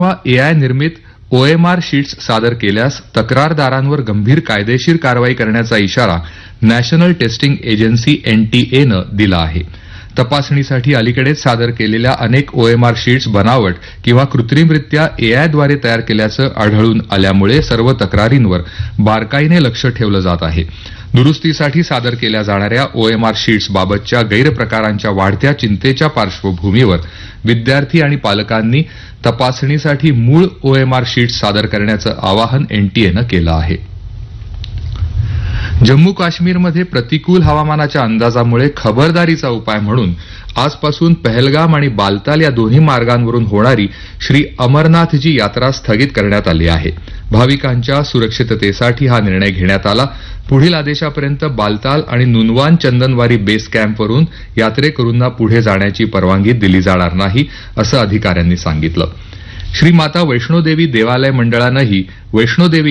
किंवा एआय निर्मित OMR sheets सादर केल्यास तक्रारदारांवर गंभीर कायदेशीर कारवाई करण्याचा इशारा नॅशनल टेस्टिंग एजन्सी एनटीएनं दिला आहे. तपासणीसाठी अलीकडेच सादर केलेल्या अनेक ओएमआर शीट्स बनावट किंवा कृत्रिमरित्या एआयद्वारे तयार केल्याचं आढळून आल्यामुळे सर्व तक्रारींवर बारकाईने लक्ष ठेवलं जात आहे. दुरुस्तीसाठी सादर केल्या जाणाऱ्या ओएमआर शीट्सबाबतच्या गैरप्रकारांच्या वाढत्या चिंतेच्या पार्श्वभूमीवर विद्यार्थी आणि पालकांनी तपासणीसाठी मूळ ओएमआर शीट्स सादर करण्याचं आवाहन एनटीएनं केलं आहे. जम्मू काश्मीरमध्ये प्रतिकूल हवामानाच्या अंदाजामुळे खबरदारीचा उपाय म्हणून आजपासून पहलगाम आणि बालताल या दोन्ही मार्गांवरून होणारी श्री अमरनाथजी यात्रा स्थगित करण्यात आली आहे. भाविकांच्या सुरक्षिततेसाठी हा निर्णय घेण्यात आला. पुढील आदेशापर्यंत बालताल आणि नुनवान चंदनवारी बेस कॅम्पवरून यात्रेकरूंना पुढे जाण्याची परवानगी दिली जाणार नाही असं अधिकाऱ्यांनी सांगितलं. श्री माता वैष्णोदेवी देवालय मंडळानंही वैष्णोदेवी